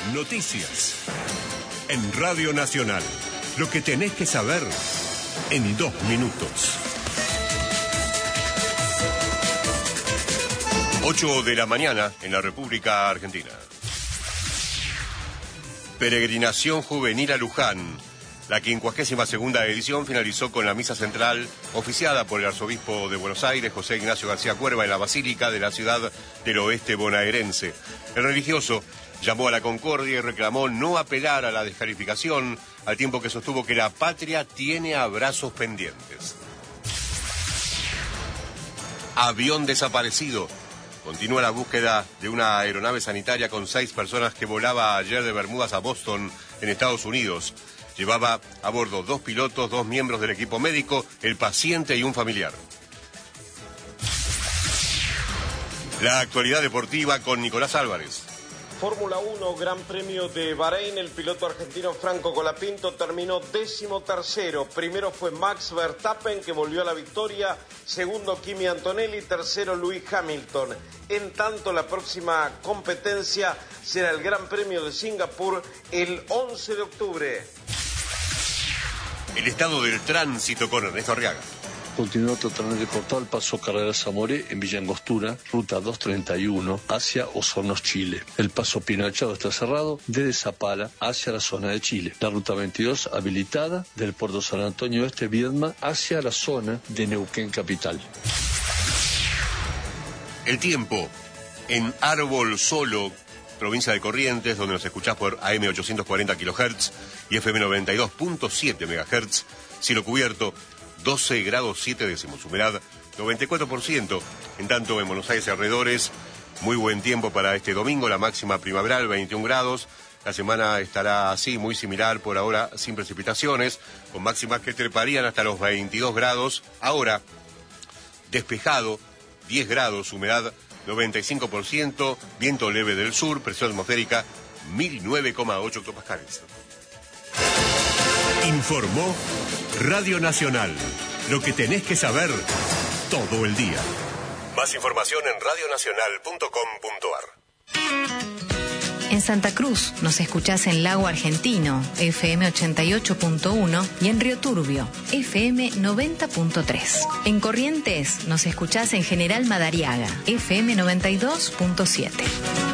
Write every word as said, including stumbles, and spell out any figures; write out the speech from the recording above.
Noticias. En Radio Nacional. Lo que tenés que saber en dos minutos. ocho de la mañana en la República Argentina. Peregrinación juvenil a Luján. La quincuagésima segunda edición finalizó con la misa central oficiada por el arzobispo de Buenos Aires, José Ignacio García Cuerva, en la Basílica de la ciudad del oeste bonaerense. El religioso llamó a la concordia y reclamó no apelar a la descalificación, al tiempo que sostuvo que la patria tiene abrazos pendientes. Avión desaparecido. Continúa la búsqueda de una aeronave sanitaria con seis personas que volaba ayer de Bermudas a Boston, en Estados Unidos. Llevaba a bordo dos pilotos, dos miembros del equipo médico, el paciente y un familiar. La actualidad deportiva con Nicolás Álvarez. Fórmula uno, Gran Premio de Bahrein, el piloto argentino Franco Colapinto terminó décimo tercero. Primero fue Max Verstappen, que volvió a la victoria. Segundo, Kimi Antonelli. Tercero, Lewis Hamilton. En tanto, la próxima competencia será el Gran Premio de Singapur el once de octubre. El estado del tránsito con Ernesto Arriaga. Continúa totalmente cortado el paso Carrera Zamoré en Villa Angostura, ruta doscientos treinta y uno, hacia Osornos, Chile. El paso Pinachado está cerrado desde Zapala hacia la zona de Chile. La ruta veintidós habilitada del puerto San Antonio Este Viedma hacia la zona de Neuquén capital. El tiempo en Árbol Solo, provincia de Corrientes, donde nos escuchás por A M ochocientos cuarenta kilohertz y F M noventa y dos punto siete megahertz, cielo cubierto, doce grados siete décimos, humedad noventa y cuatro por ciento. En tanto, en Buenos Aires y alrededores, muy buen tiempo para este domingo, la máxima primaveral, veintiún grados. La semana estará así, muy similar por ahora, sin precipitaciones, con máximas que treparían hasta los veintidós grados. Ahora, despejado, diez grados, humedad noventa y cinco por ciento, viento leve del sur, presión atmosférica mil nueve coma ocho hectopascales. Informó Radio Nacional. Lo que tenés que saber todo el día. Más información en radio nacional punto com punto ar. En Santa Cruz nos escuchás en Lago Argentino, F M ochenta y ocho punto uno, y en Río Turbio, F M noventa punto tres. En Corrientes nos escuchás en General Madariaga, F M noventa y dos punto siete.